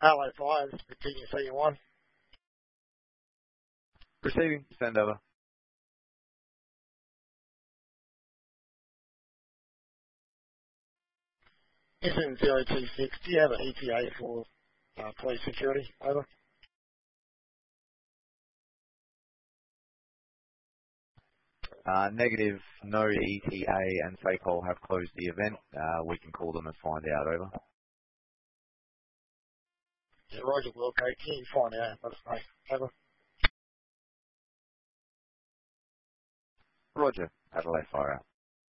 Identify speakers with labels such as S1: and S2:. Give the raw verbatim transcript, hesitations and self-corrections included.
S1: Hello, Fires, Virginia C one.
S2: Receiving, send over.
S1: S N zero two six, do you have an E T A for uh, police security? Over.
S2: Uh, negative, no E T A and Fakehole have closed the event. Uh, we can call them and find out, over.
S1: Yeah, Roger, well, okay, can you find out? Let us know. Over.
S2: Roger, Adelaide Fire out.